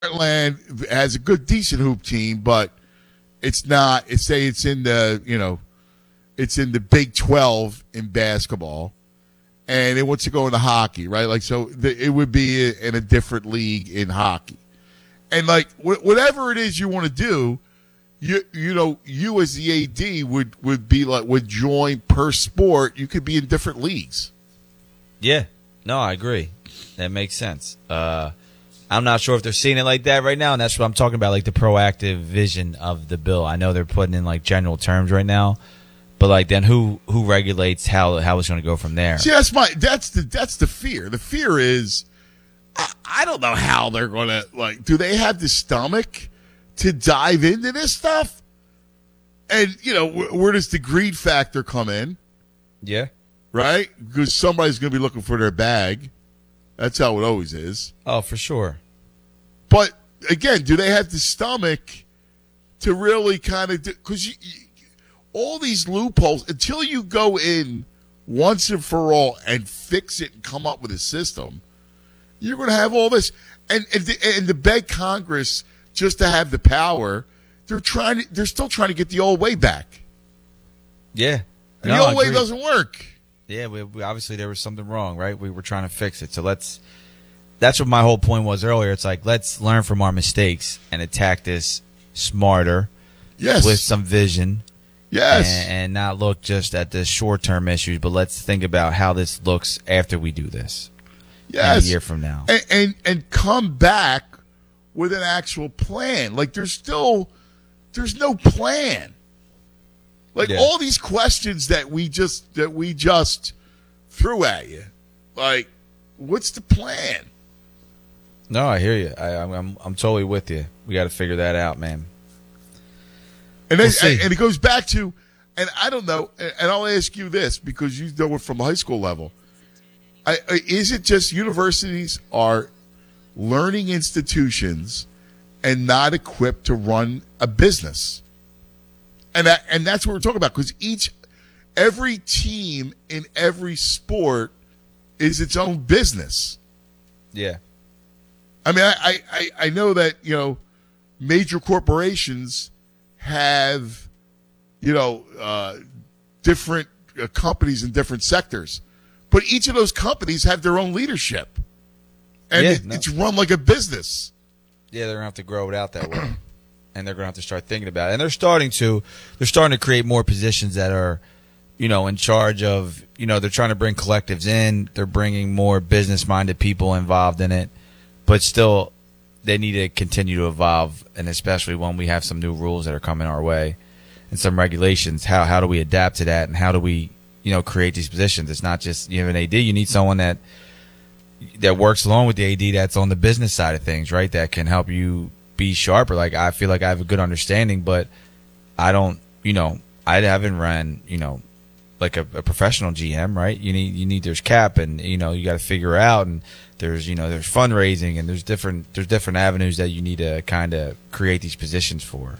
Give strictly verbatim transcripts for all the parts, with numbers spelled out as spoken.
Heartland has a good, decent hoop team, but it's not. It's say it's in the you know, it's in the Big twelve in basketball, and it wants to go into hockey, right? Like so, the, it would be in a different league in hockey, and like wh- whatever it is you want to do, you you know, you as the A D would would be like would join per sport. You could be in different leagues. Yeah, no, I agree. That makes sense. Uh, I'm not sure if they're seeing it like that right now, and that's what I'm talking about, like the proactive vision of the bill. I know they're putting in like general terms right now, but like then who who regulates how how it's going to go from there? See, that's my that's the that's the fear. The fear is I, I don't know how they're going to like. Do they have the stomach to dive into this stuff? And you know, wh- where does the greed factor come in? Yeah, right, because somebody's going to be looking for their bag. That's how it always is. Oh, for sure. But again, do they have the stomach to really kind of? Because all these loopholes, until you go in once and for all and fix it and come up with a system, you're going to have all this. And and, the, and to beg Congress just to have the power, they're trying. To, they're still trying to get the old way back. Yeah, and no, the old way doesn't work. Yeah, we, we, obviously there was something wrong, right? We were trying to fix it. So let's – that's what my whole point was earlier. It's like let's learn from our mistakes and attack this smarter, yes, with some vision, yes, and, and not look just at the short-term issues, but let's think about how this looks after we do this, yes, a year from now. And, and, and come back with an actual plan. Like there's still – there's no plan. Like yeah. all these questions that we just that we just threw at you, like, what's the plan? No, I hear you. I, I'm I'm I'm totally with you. We got to figure that out, man. And then, we'll and, and it goes back to, and I don't know, and I'll ask you this because you know it from high school level. I, is it just universities are learning institutions and not equipped to run a business? And that, and that's what we're talking about, because each, every team in every sport is its own business. Yeah. I mean, I, I, I know that, you know, major corporations have, you know, uh, different uh, companies in different sectors, but each of those companies have their own leadership, and yeah, it, no. it's run like a business. Yeah, they're gonna have to grow it out that way. And they're going to have to start thinking about it. And they're starting to. They're starting to create more positions that are, you know, in charge of, you know, they're trying to bring collectives in. They're bringing more business-minded people involved in it. But still, they need to continue to evolve, and especially when we have some new rules that are coming our way and some regulations. How how do we adapt to that, and how do we, you know, create these positions? It's not just you have an A D. You need someone that that works along with the A D that's on the business side of things, right, that can help you be sharper. Like I feel like I have a good understanding, but I don't, you know, I haven't run, you know, like a, a professional G M, right? You need, you need, there's cap, and you know, you got to figure out, and there's, you know, there's fundraising, and there's different, there's different avenues that you need to kind of create these positions for.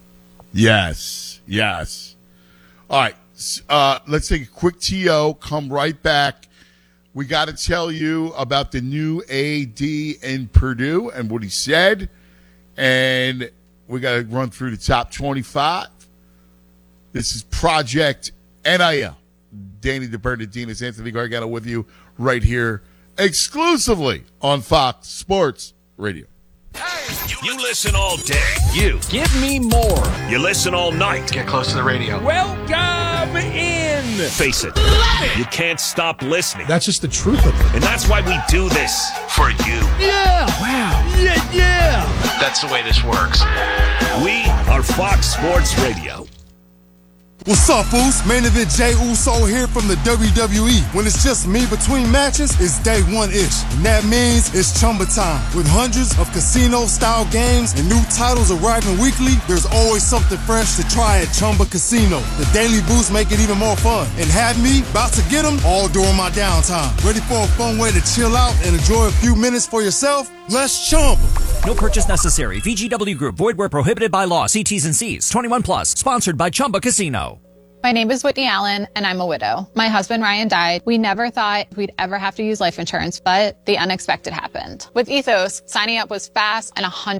Yes, yes. All right, uh, let's take a quick T O. Come right back. We got to tell you about the new A D in Purdue and what he said. And we got to run through the top twenty-five. This is Project N I L. Danny DeBernardinis, Anthony Gargano with you right here exclusively on Fox Sports Radio. Hey, you listen all day. You. Give me more. You listen all night. Get close to the radio. Welcome in. Face it. You can't stop listening. That's just the truth of it. And that's why we do this. For you. Yeah. Wow. Yeah, yeah. That's the way this works. We are Fox Sports Radio. What's up, fools? Main event Jey Uso here from the W W E. When it's just me between matches, it's day one-ish. And that means it's Chumba time. With hundreds of casino-style games and new titles arriving weekly, there's always something fresh to try at Chumba Casino. The daily boosts make it even more fun. And have me about to get them all during my downtime. Ready for a fun way to chill out and enjoy a few minutes for yourself? Let's Chumba. No purchase necessary. V G W Group. Void where prohibited by law. See T's and C's. twenty-one plus. Sponsored by Chumba Casino. My name is Whitney Allen, and I'm a widow. My husband, Ryan, died. We never thought we'd ever have to use life insurance, but the unexpected happened. With Ethos, signing up was fast and one hundred